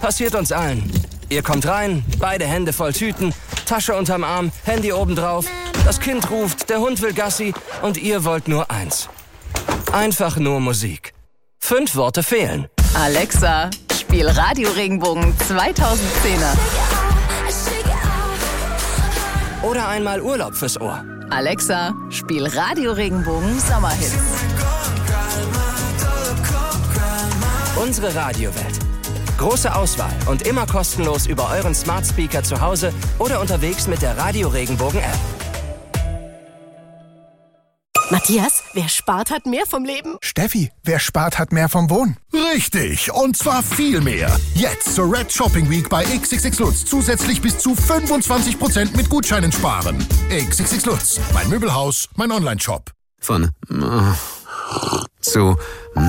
Passiert uns allen. Ihr kommt rein, beide Hände voll Tüten, Tasche unterm Arm, Handy obendrauf, das Kind ruft, der Hund will Gassi und ihr wollt nur eins. Einfach nur Musik. 5 Worte fehlen. Alexa, spiel Radio Regenbogen 2010er. Oder einmal Urlaub fürs Ohr. Alexa, spiel Radio Regenbogen Sommerhits. Unsere Radiowelt. Große Auswahl und immer kostenlos über euren Smart Speaker zu Hause oder unterwegs mit der Radio Regenbogen App. Matthias, wer spart, hat mehr vom Leben. Steffi, wer spart, hat mehr vom Wohnen. Richtig, und zwar viel mehr. Jetzt zur Red Shopping Week bei XXX Lutz zusätzlich bis zu 25% mit Gutscheinen sparen. XXX Lutz, mein Möbelhaus, mein Online-Shop. Von zu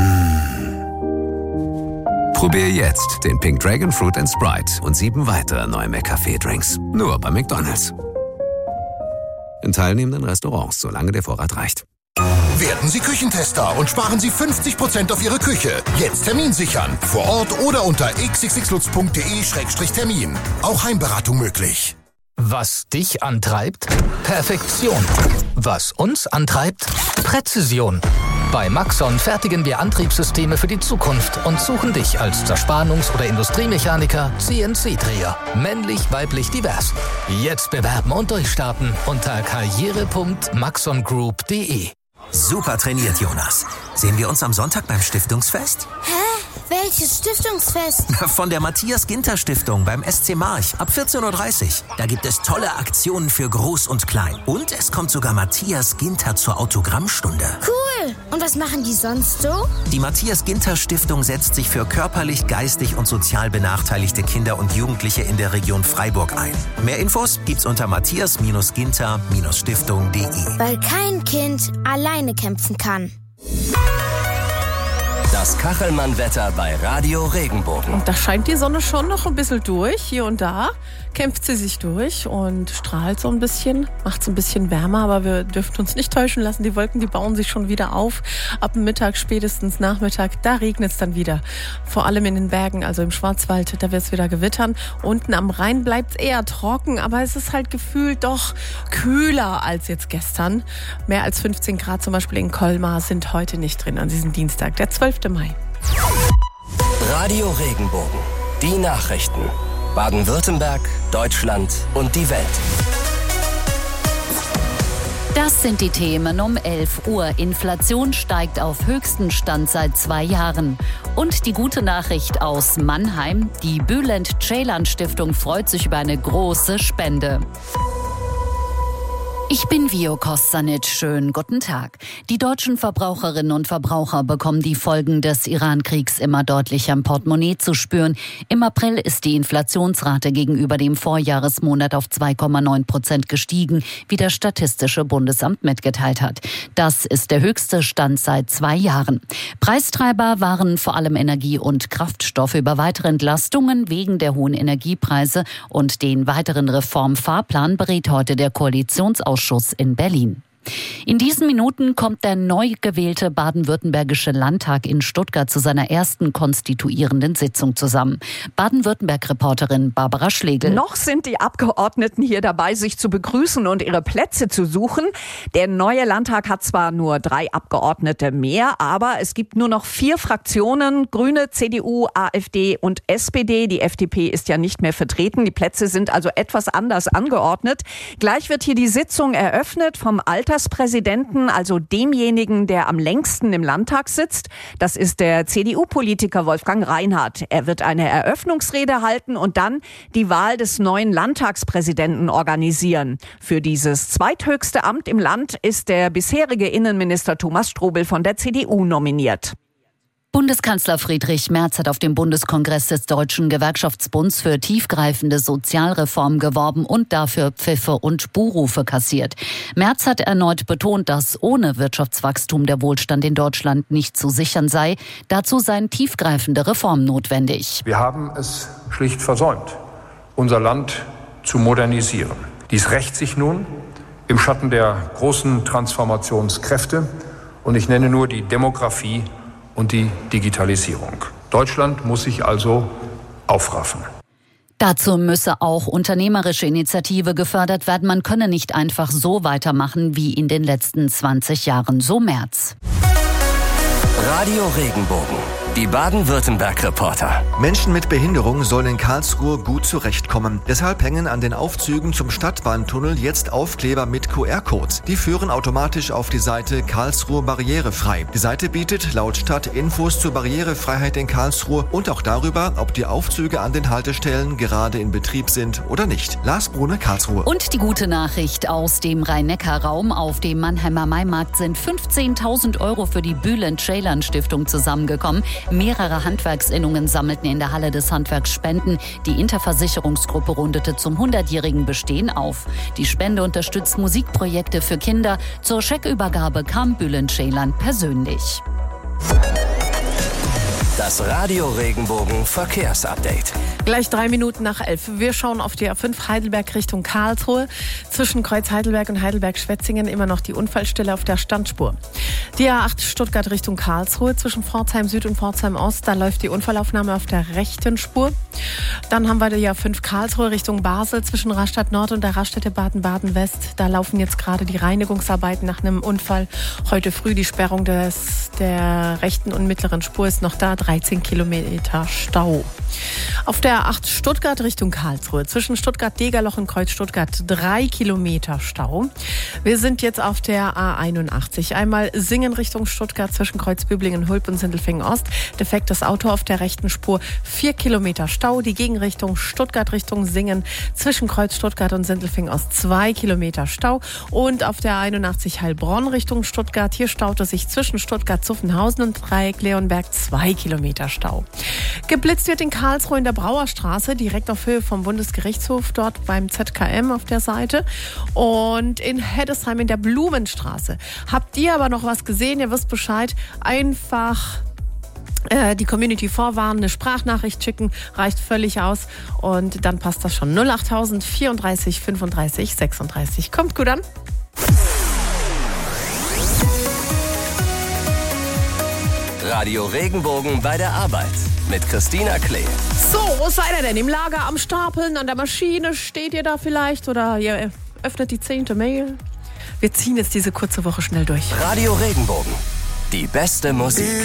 Probier jetzt den Pink Dragon Fruit & Sprite und 7 weitere neue McCafé-Drinks. Nur bei McDonald's. In teilnehmenden Restaurants, solange der Vorrat reicht. Werden Sie Küchentester und sparen Sie 50% auf Ihre Küche. Jetzt Termin sichern. Vor Ort oder unter xxxlutz.de/termin. Auch Heimberatung möglich. Was dich antreibt? Perfektion. Was uns antreibt? Präzision. Bei Maxon fertigen wir Antriebssysteme für die Zukunft und suchen dich als Zerspannungs- oder Industriemechaniker, CNC-Dreher. Männlich, weiblich, divers. Jetzt bewerben und durchstarten unter karriere.maxongroup.de. Super trainiert, Jonas. Sehen wir uns am Sonntag beim Stiftungsfest? Hä? Welches Stiftungsfest? Von der Matthias-Ginter-Stiftung beim SC March ab 14.30 Uhr. Da gibt es tolle Aktionen für Groß und Klein. Und es kommt sogar Matthias Ginter zur Autogrammstunde. Cool. Und was machen die sonst so? Die Matthias-Ginter-Stiftung setzt sich für körperlich, geistig und sozial benachteiligte Kinder und Jugendliche in der Region Freiburg ein. Mehr Infos gibt's unter matthias-ginter-stiftung.de. Weil kein Kind alleine kämpfen kann. Das Kachelmann-Wetter bei Radio Regenbogen. Und da scheint die Sonne schon noch ein bisschen durch. Hier und da kämpft sie sich durch und strahlt so ein bisschen, macht es ein bisschen wärmer. Aber wir dürfen uns nicht täuschen lassen. Die Wolken, die bauen sich schon wieder auf. Ab dem Mittag, spätestens Nachmittag, da regnet es dann wieder. Vor allem in den Bergen, also im Schwarzwald, da wird es wieder gewittern. Unten am Rhein bleibt es eher trocken, aber es ist halt gefühlt doch kühler als jetzt gestern. Mehr als 15 Grad zum Beispiel in Colmar sind heute nicht drin an diesem Dienstag, der 12. Mai. Radio Regenbogen. Die Nachrichten. Baden-Württemberg, Deutschland und die Welt. Das sind die Themen um 11 Uhr. Inflation steigt auf höchsten Stand seit 2 Jahren. Und die gute Nachricht aus Mannheim. Die Bülent-Ceylan-Stiftung freut sich über eine große Spende. Ich bin Vio Kostanic. Schönen guten Tag. Die deutschen Verbraucherinnen und Verbraucher bekommen die Folgen des Iran-Kriegs immer deutlicher im Portemonnaie zu spüren. Im April ist die Inflationsrate gegenüber dem Vorjahresmonat auf 2,9% gestiegen, wie das Statistische Bundesamt mitgeteilt hat. Das ist der höchste Stand seit 2 Jahren. Preistreiber waren vor allem Energie und Kraftstoffe. Über weitere Entlastungen wegen der hohen Energiepreise und den weiteren Reformfahrplan berät heute der Koalitionsausschuss in Berlin. In diesen Minuten kommt der neu gewählte baden-württembergische Landtag in Stuttgart zu seiner ersten konstituierenden Sitzung zusammen. Baden-Württemberg-Reporterin Barbara Schlegel. Noch sind die Abgeordneten hier dabei, sich zu begrüßen und ihre Plätze zu suchen. Der neue Landtag hat zwar nur 3 Abgeordnete mehr, aber es gibt nur noch 4 Fraktionen, Grüne, CDU, AfD und SPD. Die FDP ist ja nicht mehr vertreten. Die Plätze sind also etwas anders angeordnet. Gleich wird hier die Sitzung eröffnet vom Alterspräsidenten, also demjenigen, der am längsten im Landtag sitzt. Das ist der CDU-Politiker Wolfgang Reinhardt. Er wird eine Eröffnungsrede halten und dann die Wahl des neuen Landtagspräsidenten organisieren. Für dieses zweithöchste Amt im Land ist der bisherige Innenminister Thomas Strobel von der CDU nominiert. Bundeskanzler Friedrich Merz hat auf dem Bundeskongress des Deutschen Gewerkschaftsbunds für tiefgreifende Sozialreformen geworben und dafür Pfiffe und Buhrufe kassiert. Merz hat erneut betont, dass ohne Wirtschaftswachstum der Wohlstand in Deutschland nicht zu sichern sei. Dazu seien tiefgreifende Reformen notwendig. Wir haben es schlicht versäumt, unser Land zu modernisieren. Dies rächt sich nun im Schatten der großen Transformationskräfte und ich nenne nur die Demografie und die Digitalisierung. Deutschland muss sich also aufraffen. Dazu müsse auch unternehmerische Initiative gefördert werden. Man könne nicht einfach so weitermachen wie in den letzten 20 Jahren. So Merz. Radio Regenbogen. Die Baden-Württemberg-Reporter. Menschen mit Behinderung sollen in Karlsruhe gut zurechtkommen. Deshalb hängen an den Aufzügen zum Stadtbahntunnel jetzt Aufkleber mit QR-Codes. Die führen automatisch auf die Seite Karlsruhe barrierefrei. Die Seite bietet laut Stadt Infos zur Barrierefreiheit in Karlsruhe und auch darüber, ob die Aufzüge an den Haltestellen gerade in Betrieb sind oder nicht. Lars Brune, Karlsruhe. Und die gute Nachricht aus dem Rhein-Neckar-Raum. Auf dem Mannheimer Maimarkt sind 15.000 € für die Bülent-Ceylan-Stiftung zusammengekommen. Mehrere Handwerksinnungen sammelten in der Halle des Handwerks Spenden. Die Interversicherungsgruppe rundete zum 100-jährigen Bestehen auf. Die Spende unterstützt Musikprojekte für Kinder. Zur Scheckübergabe kam Bülent Ceylan persönlich. Das Radio Regenbogen Verkehrsupdate. Gleich 3 Minuten nach 11. Wir schauen auf die A5 Heidelberg Richtung Karlsruhe. Zwischen Kreuz Heidelberg und Heidelberg-Schwetzingen immer noch die Unfallstelle auf der Standspur. Die A8 Stuttgart Richtung Karlsruhe zwischen Pforzheim Süd und Pforzheim Ost. Da läuft die Unfallaufnahme auf der rechten Spur. Dann haben wir die A5 Karlsruhe Richtung Basel zwischen Rastatt Nord und der Raststätte Baden-Baden West. Da laufen jetzt gerade die Reinigungsarbeiten nach einem Unfall. Heute früh die Sperrung der rechten und mittleren Spur ist noch da. 13 Kilometer Stau. Auf der A8 Stuttgart Richtung Karlsruhe zwischen Stuttgart-Degerloch und Kreuz Stuttgart 3 Kilometer Stau. Wir sind jetzt auf der A81. Einmal Singen Richtung Stuttgart zwischen Kreuz Büblingen, Hulp und Sindelfingen Ost. Defektes Auto auf der rechten Spur 4 Kilometer Stau. Die Gegenrichtung Stuttgart Richtung Singen zwischen Kreuz Stuttgart und Sindelfingen Ost 2 Kilometer Stau. Und auf der A81 Heilbronn Richtung Stuttgart. Hier staut es sich zwischen Stuttgart-Zuffenhausen und Dreieck-Leonberg 2 Kilometer Stau. Geblitzt wird in Karlsruhe in der Brauerstraße, direkt auf Höhe vom Bundesgerichtshof, dort beim ZKM auf der Seite. Und in Heddesheim in der Blumenstraße. Habt ihr aber noch was gesehen? Ihr wisst Bescheid. Einfach die Community vorwarnen, eine Sprachnachricht schicken, reicht völlig aus. Und dann passt das schon. 08000 34 35 36. Kommt gut an. Radio Regenbogen bei der Arbeit mit Christina Klee. So, wo seid ihr denn? Im Lager, am Stapeln, an der Maschine? Steht ihr da vielleicht? Oder ihr öffnet die 10. Mail? Wir ziehen jetzt diese kurze Woche schnell durch. Radio Regenbogen. Die beste Musik.